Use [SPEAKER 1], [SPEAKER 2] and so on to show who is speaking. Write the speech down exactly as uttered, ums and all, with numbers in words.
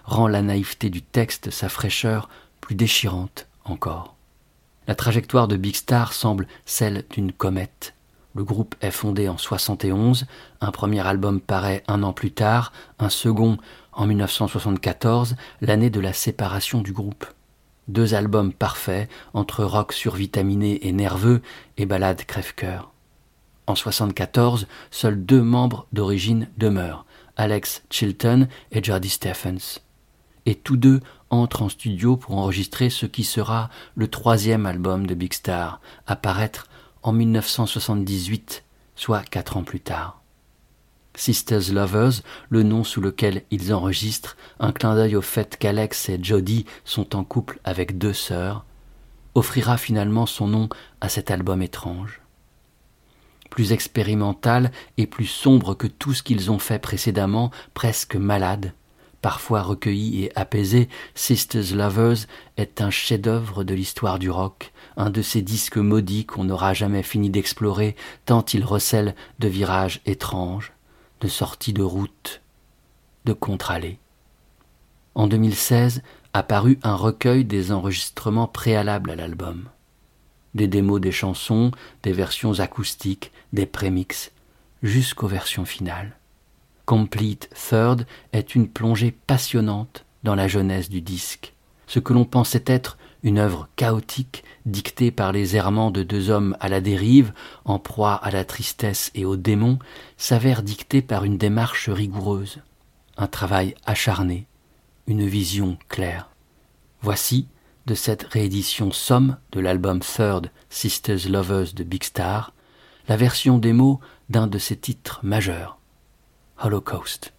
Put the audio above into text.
[SPEAKER 1] rend la naïveté du texte, sa fraîcheur, plus déchirante encore. La trajectoire de Big Star semble celle d'une comète. Le groupe est fondé en soixante et onze, un premier album paraît un an plus tard, un second en dix-neuf cent soixante-quatorze, l'année de la séparation du groupe. Deux albums parfaits, entre rock survitaminé et nerveux et ballade crève-cœur. En soixante-quatorze, seuls deux membres d'origine demeurent, Alex Chilton et Jody Stephens. Et tous deux entrent en studio pour enregistrer ce qui sera le troisième album de Big Star, à paraître en dix-neuf cent soixante-dix-huit, soit quatre ans plus tard. Sisters Lovers, le nom sous lequel ils enregistrent, un clin d'œil au fait qu'Alex et Jody sont en couple avec deux sœurs, offrira finalement son nom à cet album étrange. Plus expérimental et plus sombre que tout ce qu'ils ont fait précédemment, presque malade, parfois recueilli et apaisé, Sisters Lovers est un chef-d'œuvre de l'histoire du rock, un de ces disques maudits qu'on n'aura jamais fini d'explorer tant il recèle de virages étranges, de sorties de route, de contre-allées. En deux mille seize, apparut un recueil des enregistrements préalables à l'album. Des démos des chansons, des versions acoustiques, des prémix, jusqu'aux versions finales. Complete Third est une plongée passionnante dans la jeunesse du disque. Ce que l'on pensait être une œuvre chaotique, dictée par les errements de deux hommes à la dérive, en proie à la tristesse et aux démons, s'avère dictée par une démarche rigoureuse, un travail acharné, une vision claire. Voici, de cette réédition somme de l'album Third Sisters Lovers de Big Star, la version démo d'un de ses titres majeurs, Holocaust.